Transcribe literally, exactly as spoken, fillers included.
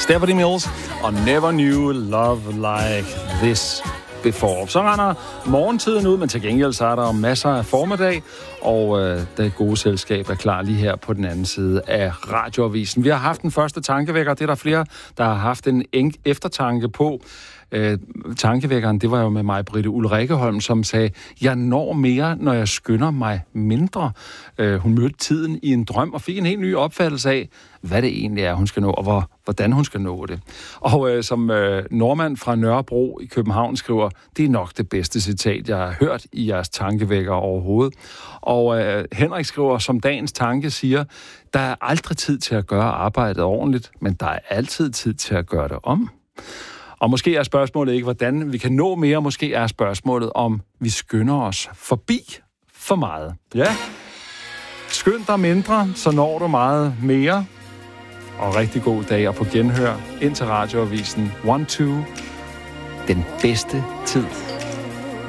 Stephanie Mills og Never Knew Love Like This Before. Så render morgentiden ud, men til gengæld så er der masser af formiddag, og øh, det gode selskab er klar lige her på den anden side af radioavisen. Vi har haft den første tankevækker, det er der flere, der har haft en enk eftertanke på. Øh, tankevækkeren, det var jo med mig, Britte Ulrikkeholm, som sagde, jeg når mere, når jeg skynder mig mindre. Øh, hun mødte tiden i en drøm og fik en helt ny opfattelse af, hvad det egentlig er, hun skal nå, og hvor, hvordan hun skal nå det. Og øh, som øh, Normand fra Nørrebro i København skriver, det er nok det bedste citat, jeg har hørt i jeres tankevækker overhovedet. Og øh, Henrik skriver, som dagens tanke siger, der er aldrig tid til at gøre arbejdet ordentligt, men der er altid tid til at gøre det om. Og måske er spørgsmålet ikke, hvordan vi kan nå mere. Måske er spørgsmålet, om vi skynder os forbi for meget. Ja. Skynd dig mindre, så når du meget mere. Og rigtig god dag og på genhør ind til radioavisen one two. Den bedste tid.